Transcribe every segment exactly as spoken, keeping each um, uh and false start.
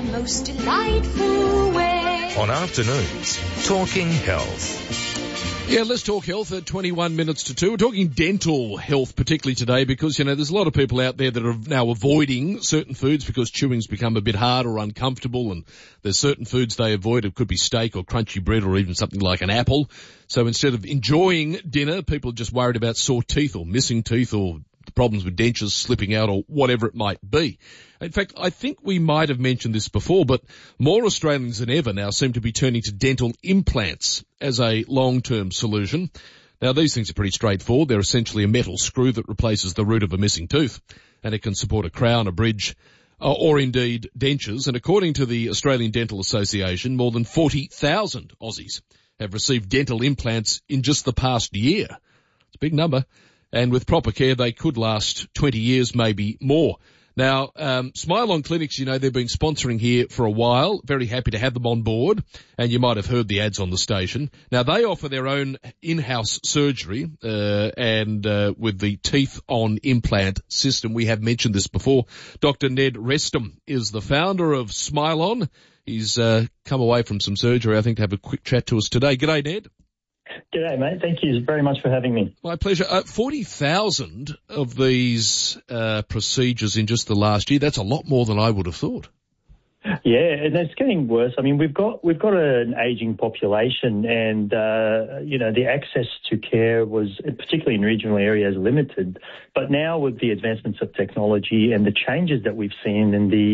most delightful way. On afternoons, Talking Health. Yeah, let's talk health at twenty-one minutes to two. We're talking dental health particularly today because, you know, there's a lot of people out there that are now avoiding certain foods because chewing's become a bit hard or uncomfortable, and there's certain foods they avoid. It could be steak or crunchy bread or even something like an apple. So instead of enjoying dinner, people are just worried about sore teeth or missing teeth or problems with dentures slipping out or whatever it might be. In fact, I think we might have mentioned this before, but more Australians than ever now seem to be turning to dental implants as a long-term solution. Now, these things are pretty straightforward. They're essentially a metal screw that replaces the root of a missing tooth, and it can support a crown, a bridge, uh, or indeed dentures. And according to the Australian Dental Association, more than forty thousand Aussies have received dental implants in just the past year. It's a big number. And with proper care, they could last twenty years, maybe more. Now, um, Smile On Clinics, you know, they've been sponsoring here for a while. Very happy to have them on board. And you might have heard the ads on the station. Now, they offer their own in-house surgery, uh, and, uh, with the Teeth On implant system. We have mentioned this before. Doctor Ned Reston is the founder of Smile On. He's, uh, come away from some surgery, I think, to have a quick chat to us today. G'day, Ned. G'day, mate. Thank you very much for having me. My pleasure. Uh, forty thousand of these uh, procedures in just the last year. That's a lot more than I would have thought. Yeah, and it's getting worse. I mean, we've got we've got an ageing population, and uh, you know, the access to care was, particularly in regional areas, limited. But now with the advancements of technology and the changes that we've seen in the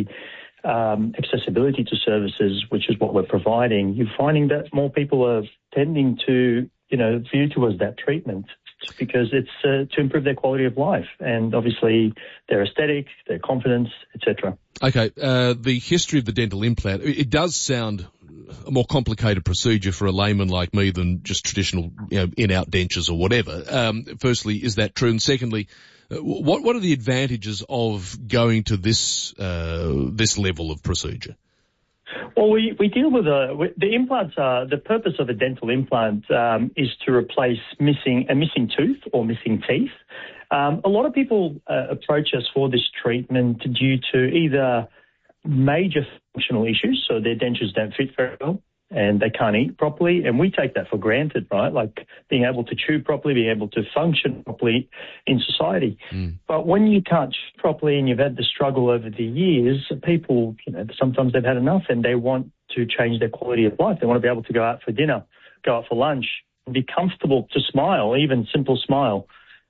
Um, accessibility to services, which is what we're providing, you're finding that more people are tending to, you know, view towards that treatment because it's uh, to improve their quality of life and obviously their aesthetic, their confidence, et cetera. Okay, uh, the history of the dental implant, it does sound a more complicated procedure for a layman like me than just traditional, you know, in-out dentures or whatever. Um, firstly, is that true? And secondly, What what are the advantages of going to this uh, this level of procedure? Well, we, we deal with a, the implants. Are, the purpose of a dental implant um, is to replace missing a missing tooth or missing teeth. Um, a lot of people uh, approach us for this treatment due to either major functional issues, so their dentures don't fit very well and they can't eat properly, and we take that for granted, right? Like being able to chew properly, being able to function properly in society. Mm. But when you can't chew properly and you've had the struggle over the years, people, you know, sometimes they've had enough and they want to change their quality of life. They want to be able to go out for dinner, go out for lunch, and be comfortable to smile, even simple smile.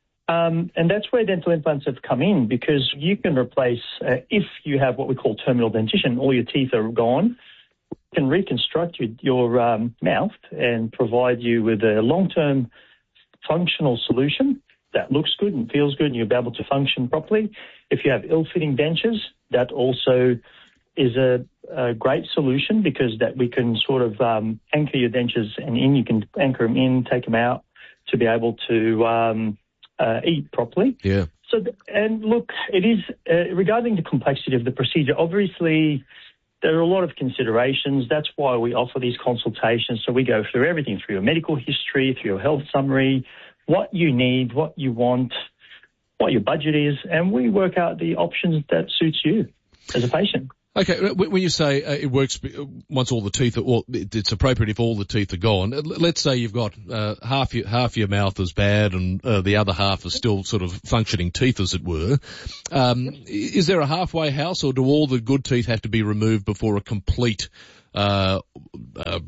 Um, and that's where dental implants have come in, because you can replace, uh, if you have what we call terminal dentition, all your teeth are gone, can reconstruct your, your um, mouth and provide you with a long-term functional solution that looks good and feels good and you'll be able to function properly. If you have ill-fitting dentures, that also is a, a great solution, because that we can sort of um, anchor your dentures and in, you can anchor them in, take them out to be able to um, uh, eat properly. Yeah. So, and look, it is, uh, regarding the complexity of the procedure, obviously there are a lot of considerations. That's why we offer these consultations. So we go through everything, through your medical history, through your health summary, what you need, what you want, what your budget is, and we work out the options that suits you as a patient. Okay, when you say uh, it works once all the teeth are, well, it's appropriate if all the teeth are gone. Let's say you've got uh, half your half your mouth is bad and uh, the other half is still sort of functioning teeth, as it were. Um, is there a halfway house, or do all the good teeth have to be removed before a complete uh, uh,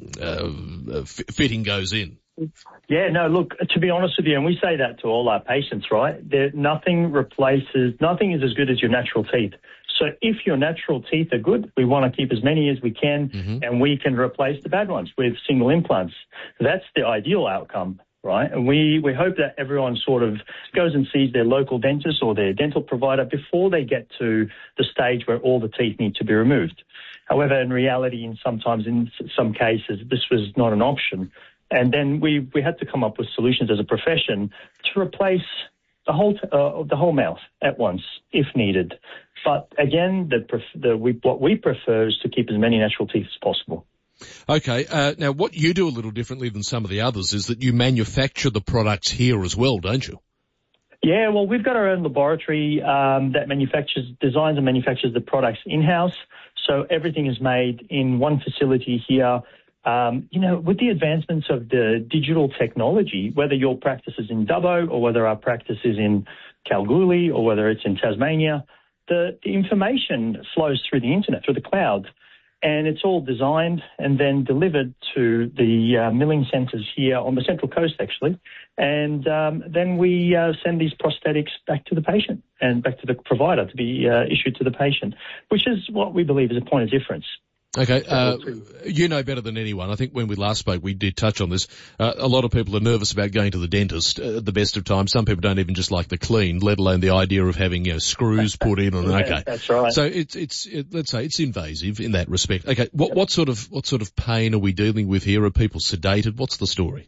uh, fitting goes in? Yeah, no, look, to be honest with you, and we say that to all our patients, right? There, nothing replaces, nothing is as good as your natural teeth. So if your natural teeth are good, we want to keep as many as we can, mm-hmm. and we can replace the bad ones with single implants. That's the ideal outcome, right? And we, we hope that everyone sort of goes and sees their local dentist or their dental provider before they get to the stage where all the teeth need to be removed. However, in reality, in sometimes in some cases, this was not an option. And then we, we had to come up with solutions as a profession to replace the whole uh, the whole mouth at once, if needed. But again, the, the we, what we prefer is to keep as many natural teeth as possible. Okay. Uh, now, what you do a little differently than some of the others is that you manufacture the products here as well, don't you? Yeah, well, we've got our own laboratory um, that manufactures, designs and manufactures the products in-house. So everything is made in one facility here. Um, you know, with the advancements of the digital technology, whether your practice is in Dubbo or whether our practice is in Kalgoorlie or whether it's in Tasmania, the, the information flows through the internet, through the cloud, and it's all designed and then delivered to the uh, milling centres here on the Central Coast, actually. And um, then we uh, send these prosthetics back to the patient and back to the provider to be uh, issued to the patient, which is what we believe is a point of difference. Okay, uh, you know better than anyone. I think when we last spoke, we did touch on this. Uh, a lot of people are nervous about going to the dentist uh, at the best of times. Some people don't even just like the clean, let alone the idea of having, you know, screws put in. And okay, that's right. So it's it's it, let's say it's invasive in that respect. Okay, what what sort of what sort of pain are we dealing with here? Are people sedated? What's the story?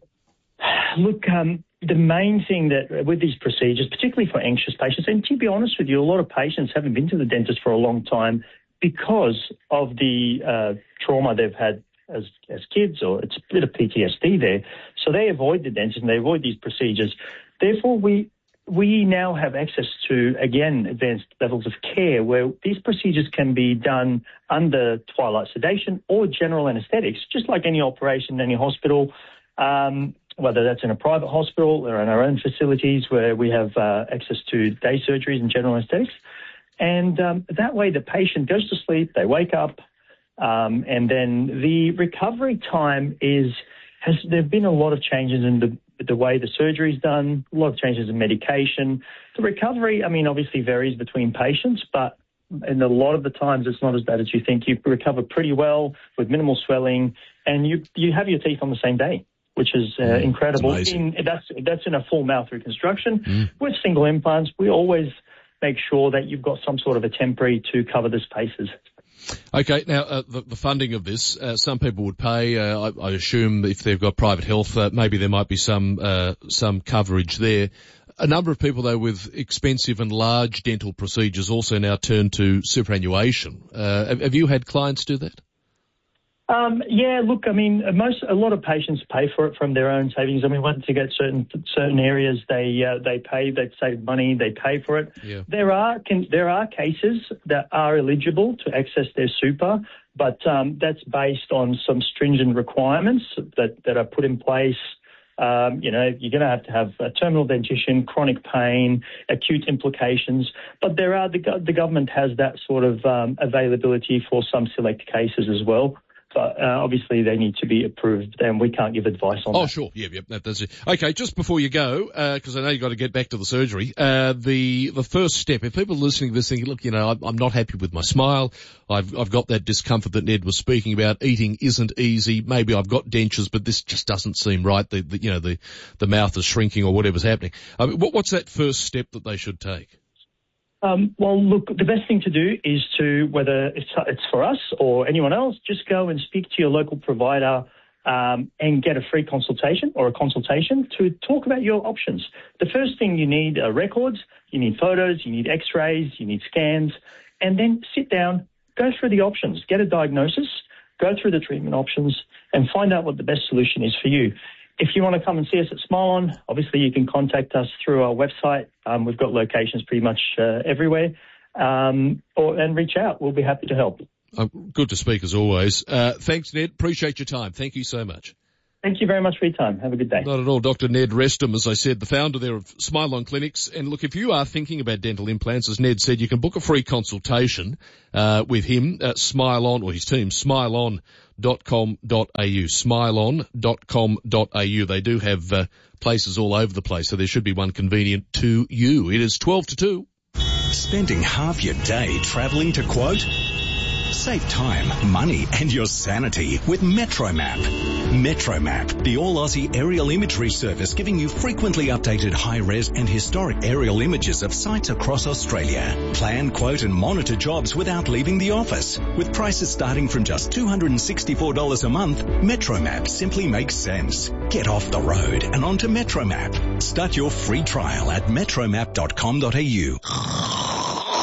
Look, um, the main thing that with these procedures, particularly for anxious patients, and to be honest with you, a lot of patients haven't been to the dentist for a long time, because of the uh, trauma they've had as as kids, or it's a bit of P T S D there. So they avoid the dentist and they avoid these procedures. Therefore, we we now have access to, again, advanced levels of care where these procedures can be done under twilight sedation or general anesthetics, just like any operation in any hospital, um, whether that's in a private hospital or in our own facilities where we have uh, access to day surgeries and general anesthetics. And um, that way the patient goes to sleep, they wake up, um, and then the recovery time is, has there have been a lot of changes in the, the way the surgery is done, a lot of changes in medication. The recovery, I mean, obviously varies between patients, but in a lot of the times it's not as bad as you think. You recover pretty well with minimal swelling, and you, you have your teeth on the same day, which is uh, mm, incredible. In, that's, that's in a full mouth reconstruction. Mm. With single implants, we always make sure that you've got some sort of a temporary to cover the spaces. Okay, now uh, the, the funding of this, uh, some people would pay. Uh, I, I assume if they've got private health, uh, maybe there might be some uh, some coverage there. A number of people, though, with expensive and large dental procedures also now turn to superannuation. Uh, have, have you had clients do that? Um, yeah, look, I mean, most a lot of patients pay for it from their own savings. I mean, once you get certain certain areas, they uh, they pay, they save money, they pay for it. Yeah. There are can, there are cases that are eligible to access their super, but um, that's based on some stringent requirements that, that are put in place. Um, you know, you're going to have to have a terminal dentition, chronic pain, acute implications. But there are the the government has that sort of um, availability for some select cases as well. But uh, obviously they need to be approved, and we can't give advice on oh, that. Oh, sure. Yeah, yeah, that, that's it. Okay, just before you go, because uh, I know you've got to get back to the surgery, uh, the the first step, if people are listening to this thinking, look, you know, I'm, I'm not happy with my smile, I've I've got that discomfort that Ned was speaking about, eating isn't easy, maybe I've got dentures, but this just doesn't seem right, the, the you know, the, the mouth is shrinking or whatever's happening. I mean, what, what's that first step that they should take? Um, well, look, the best thing to do is to, whether it's, it's for us or anyone else, just go and speak to your local provider um, and get a free consultation or a consultation to talk about your options. The first thing you need are records, you need photos, you need x-rays, you need scans, and then sit down, go through the options, get a diagnosis, go through the treatment options, and find out what the best solution is for you. If you want to come and see us at Smile On, obviously you can contact us through our website. Um, we've got locations pretty much uh, everywhere, um, or and reach out. We'll be happy to help. Oh, good to speak as always. Uh, thanks, Ned. Appreciate your time. Thank you so much. Thank you very much for your time. Have a good day. Not at all. Doctor Ned Reston, as I said, the founder there of Smile On Clinics. And look, if you are thinking about dental implants, as Ned said, you can book a free consultation uh, with him at Smile On, or his team, smile on dot com dot a u, smile on dot com dot a u. They do have uh, places all over the place, so there should be one convenient to you. It is twelve to two. Spending half your day travelling to quote? Save time, money and your sanity with MetroMap. MetroMap, the all-Aussie aerial imagery service giving you frequently updated high-res and historic aerial images of sites across Australia. Plan, quote and monitor jobs without leaving the office. With prices starting from just two hundred sixty-four dollars a month, MetroMap simply makes sense. Get off the road and onto MetroMap. Start your free trial at metromap dot com dot a u.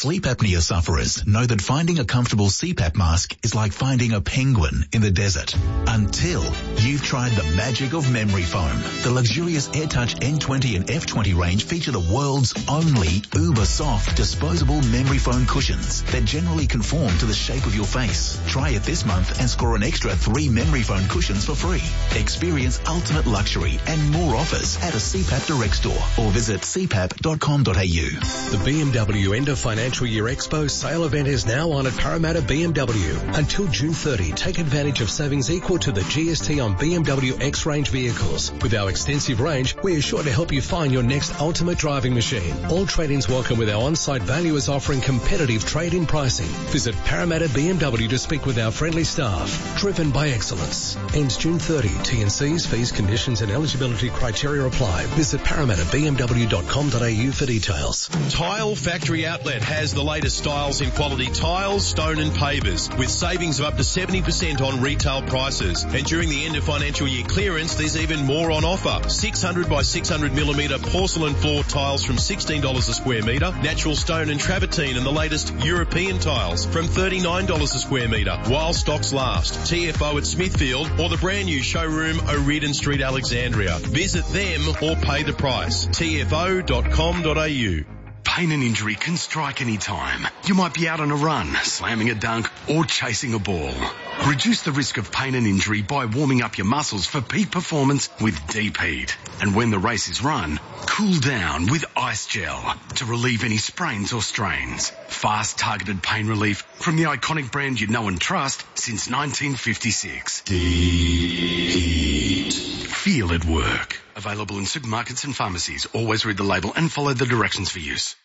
Sleep apnea sufferers know that finding a comfortable C PAP mask is like finding a penguin in the desert. Until you've tried the magic of memory foam. The luxurious AirTouch N twenty and F twenty range feature the world's only uber soft disposable memory foam cushions that generally conform to the shape of your face. Try it this month and score an extra three memory foam cushions for free. Experience ultimate luxury and more offers at a C PAP direct store or visit c pap dot com dot a u. The B M W End of Financial Year Expo sale event is now on at Parramatta B M W. Until June thirtieth, take advantage of savings equal to the G S T on B M W X-Range vehicles. With our extensive range, we are sure to help you find your next ultimate driving machine. All trade-ins welcome with our on-site valuers offering competitive trade-in pricing. Visit Parramatta B M W to speak with our friendly staff. Driven by excellence. Ends June thirtieth. T and C's, fees, conditions and eligibility criteria apply. Visit parramatta b m w dot com dot a u for details. Tile Factory Outlet has the latest styles in quality tiles, stone and pavers with savings of up to seventy percent on retail prices. And during the end of financial year clearance, there's even more on offer. six hundred by six hundred millimetre porcelain floor tiles from sixteen dollars a square metre, natural stone and travertine and the latest European tiles from thirty-nine dollars a square metre while stocks last. T F O at Smithfield or the brand new showroom O'Riordan Street, Alexandria. Visit them or pay the price. t f o dot com dot a u. Pain and injury can strike any time. You might be out on a run, slamming a dunk, or chasing a ball. Reduce the risk of pain and injury by warming up your muscles for peak performance with Deep Heat. And when the race is run, cool down with Ice Gel to relieve any sprains or strains. Fast, targeted pain relief from the iconic brand you know and trust since nineteen fifty-six. Deep Heat. Feel it work. Available in supermarkets and pharmacies. Always read the label and follow the directions for use.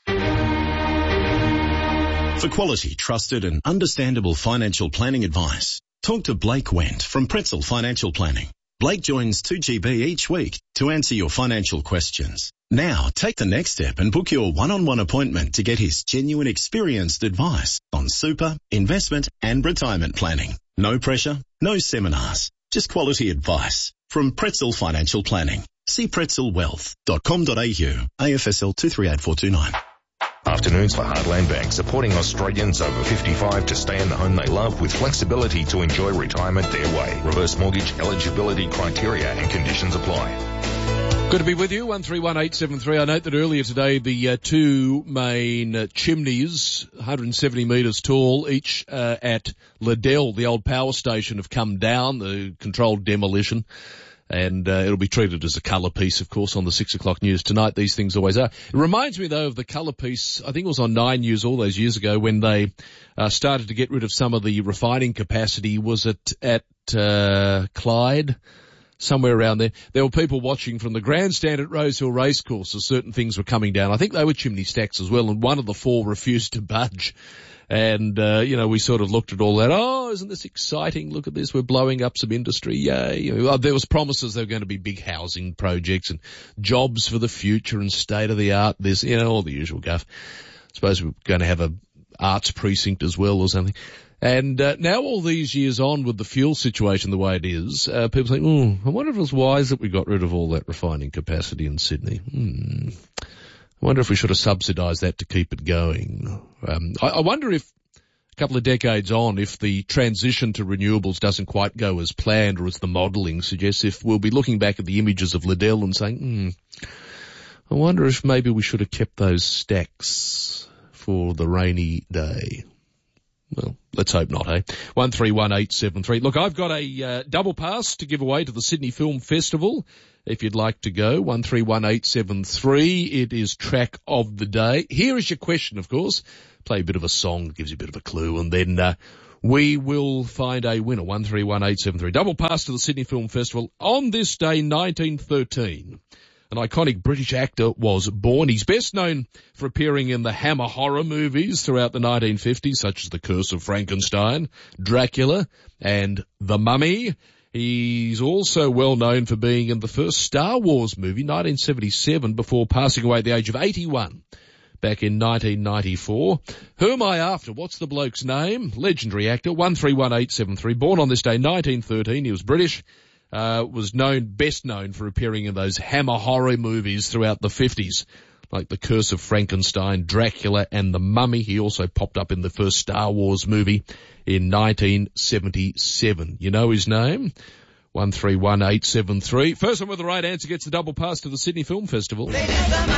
For quality, trusted and understandable financial planning advice, talk to Blake Wendt from Pretzel Financial Planning. Blake joins two G B each week to answer your financial questions. Now, take the next step and book your one-on-one appointment to get his genuine experienced advice on super, investment and retirement planning. No pressure, no seminars, just quality advice from Pretzel Financial Planning. See pretzel wealth dot com dot a u, A F S L two three eight four two nine. Afternoons for Heartland Bank, supporting Australians over fifty-five to stay in the home they love with flexibility to enjoy retirement their way. Reverse mortgage eligibility criteria and conditions apply. Good to be with you, one three one eight seven three. I note that earlier today the uh, two main uh, chimneys, one hundred seventy metres tall, each uh, at Liddell, the old power station, have come down, the controlled demolition. And uh, it'll be treated as a colour piece, of course, on the six o'clock news tonight. These things always are. It reminds me, though, of the colour piece, I think it was on Nine News all those years ago when they uh, started to get rid of some of the refining capacity. Was it at uh, Clyde? Somewhere around there. There were people watching from the grandstand at Rosehill Racecourse as certain things were coming down. I think they were chimney stacks as well, and one of the four refused to budge. And, uh, you know, we sort of looked at all that. Oh, isn't this exciting? Look at this. We're blowing up some industry. Yay. You know, there was promises there were going to be big housing projects and jobs for the future and state of the art. This, you know, all the usual guff. I suppose we're going to have a arts precinct as well or something. And, uh, now all these years on with the fuel situation the way it is, uh, people think, oh, I wonder if it was wise that we got rid of all that refining capacity in Sydney. Hmm. I wonder if we should have subsidised that to keep it going. Um, I, I wonder if a couple of decades on, if the transition to renewables doesn't quite go as planned or as the modelling suggests, if we'll be looking back at the images of Liddell and saying, hmm, I wonder if maybe we should have kept those stacks for the rainy day. Well, let's hope not, eh? one three one eight seven three. Look, I've got a uh, double pass to give away to the Sydney Film Festival. If you'd like to go, one three one eight seven three. It is track of the day. Here is your question, of course. Play a bit of a song, gives you a bit of a clue, and then uh, we will find a winner. one three one eight seven three. Double pass to the Sydney Film Festival. On this day, nineteen thirteen, an iconic British actor was born. He's best known for appearing in the Hammer horror movies throughout the nineteen fifties, such as The Curse of Frankenstein, Dracula, and The Mummy. He's also well known for being in the first Star Wars movie, nineteen seventy-seven, before passing away at the age of eighty-one back in nineteen ninety-four. Who am I after? What's the bloke's name? Legendary actor, one three one eight seven three. Born on this day, nineteen thirteen. He was British, uh, was known, best known for appearing in those Hammer horror movies throughout the fifties. like The Curse of Frankenstein, Dracula and The Mummy. He also popped up in the first Star Wars movie in nineteen seventy-seven. You know his name? one three one eight seven three. First one with the right answer gets the double pass to the Sydney Film Festival.